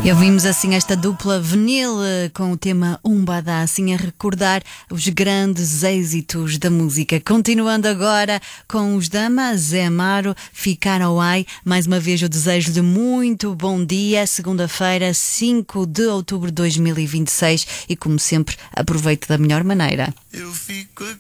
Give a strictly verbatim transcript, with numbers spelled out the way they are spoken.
E ouvimos assim esta dupla vinil eh, com o tema Umbada, assim a recordar os grandes êxitos da música. Continuando agora com os Dama, Zé Amaro, Ficar ao Ai. Mais uma vez eu desejo-lhe muito bom dia, segunda-feira, cinco de outubro de dois mil e vinte e seis, e como sempre aproveite da melhor maneira. Eu fico